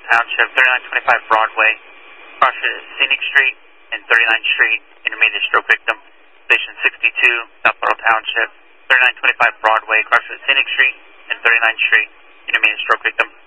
Township, 3925 Broadway, crosses Scenic Street and 39th Street, intermediate stroke victim. Station 62, South Laurel Township, 3925 Broadway, crosses Scenic Street and 39th Street, intermediate stroke victim.